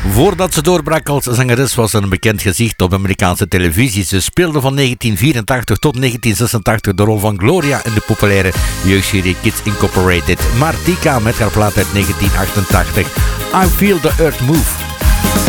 Voordat ze doorbrak als zangeres was ze een bekend gezicht op Amerikaanse televisie. Ze speelde van 1984 tot 1986 de rol van Gloria in de populaire jeugdserie Kids Incorporated. Martika met haar plaat uit 1988, I Feel the Earth Move.